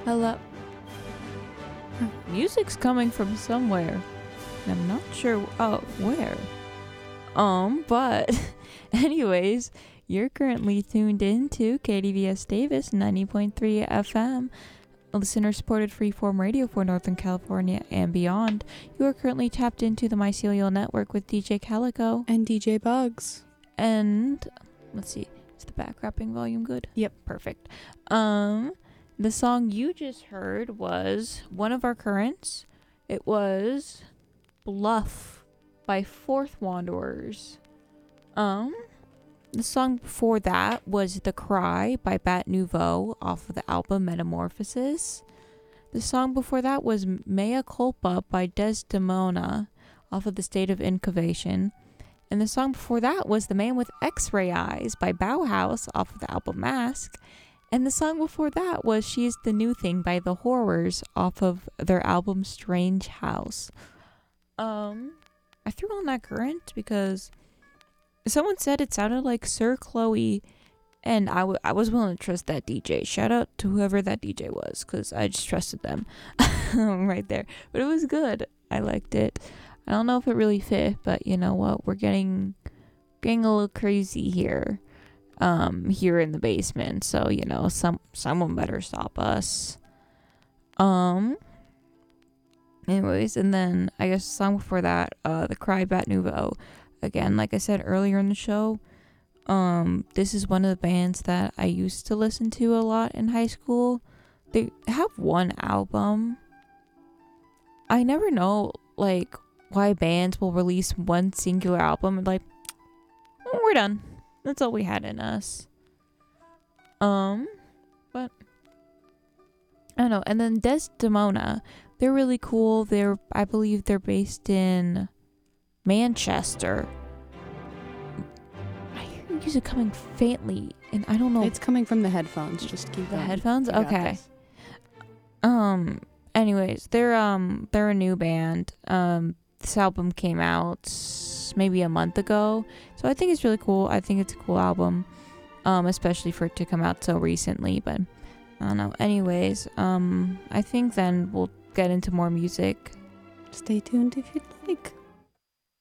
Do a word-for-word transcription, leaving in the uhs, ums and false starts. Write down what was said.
Hello. Music's coming from somewhere. And I'm not sure uh, where. Um, but anyways, you're currently tuned in to K D V S Davis ninety point three F M, listener-supported freeform radio for Northern California and beyond. You are currently tapped into the Mycelial Network with D J Calico. And D J Bugs. And, let's see, is the back wrapping volume good? Yep. Perfect. Um, the song you just heard was one of our currents. It was Bluff by Fourth Wanderers. Um, the song before that was The Cry by Bat Nouveau off of the album Metamorphosis. The song before that was Mea Culpa by Desdemona off of the State of Incubation. And the song before that was The Man with X-Ray Eyes by Bauhaus off of the album Mask. And the song before that was She's the New Thing by The Horrors off of their album Strange House. Um, I threw on that current because someone said it sounded like Sir Chloe, and I, w- I was willing to trust that D J. Shout out to whoever that D J was, because I just trusted them right there. But it was good. I liked it. I don't know if it really fit, but you know what? We're getting getting a little crazy here, um, here in the basement. So you know, some someone better stop us. Um. Anyways, and then I guess the song before that, uh, The Cry, Bat Nouveau. Again, like I said earlier in the show, um, this is one of the bands that I used to listen to a lot in high school. They have one album. I never know, like, why bands will release one singular album and like, oh, we're done. That's all we had in us. Um, but I don't know. And then Desdemona, they're really cool. They're, I believe they're based in Manchester. I hear music coming faintly, and I don't know. It's coming from the headphones. Just keep the going. headphones. You got Okay. this. Um. Anyways, they're um they're a new band. Um, this album came out maybe a month ago, so I think it's really cool. I think it's a cool album, um, especially for it to come out so recently. But I don't know. Anyways, um, I think then we'll get into more music. Stay tuned if you'd like.